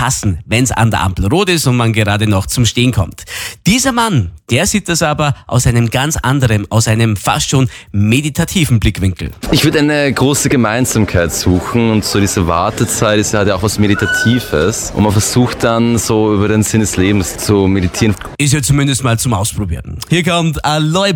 hassen, wenn's an der Ampel rot ist und man gerade noch zum Stehen kommt. Dieser Mann, der sieht das aber aus einem ganz anderen, aus einem fast schon meditativen Blickwinkel. Ich würde eine große Gemeinsamkeit suchen und so diese Wartezeit hat ja auch was Meditatives und man versucht dann so über den Sinn des Lebens zu meditieren. Ist ja zumindest mal zum Ausprobieren. Hier kommt Aloy